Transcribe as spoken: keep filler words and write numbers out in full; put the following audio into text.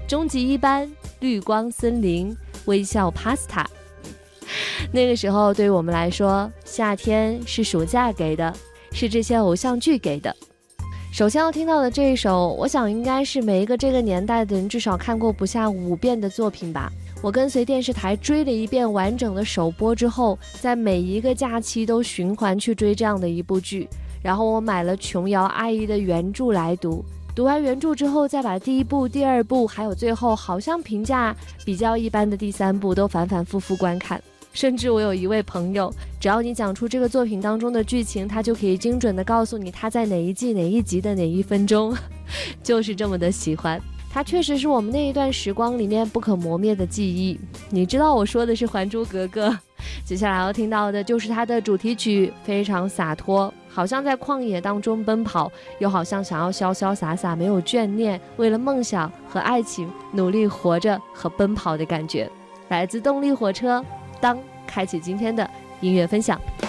终极一班、绿光森林、微笑 Pasta。 那个时候对于我们来说，夏天是暑假给的，是这些偶像剧给的。首先要听到的这一首，我想应该是每一个这个年代的人至少看过不下五遍的作品吧。我跟随电视台追了一遍完整的首播之后，在每一个假期都循环去追这样的一部剧，然后我买了琼瑶阿姨的原著来读，读完原著之后再把第一部、第二部还有最后好像评价比较一般的第三部都反反复复观看。甚至我有一位朋友，只要你讲出这个作品当中的剧情，他就可以精准的告诉你他在哪一季哪一集的哪一分钟，就是这么的喜欢。它确实是我们那一段时光里面不可磨灭的记忆。你知道我说的是《还珠格格》，接下来要听到的就是它的主题曲，非常洒脱，好像在旷野当中奔跑，又好像想要潇潇洒洒，没有眷恋，为了梦想和爱情努力活着和奔跑的感觉。来自动力火车，当开启今天的音乐分享。